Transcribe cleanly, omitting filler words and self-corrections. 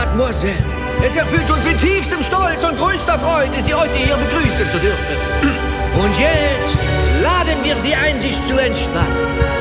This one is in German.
Mademoiselle. Es erfüllt uns mit tiefstem Stolz und größter Freude, Sie heute hier begrüßen zu dürfen. Und jetzt laden wir Sie ein, sich zu entspannen.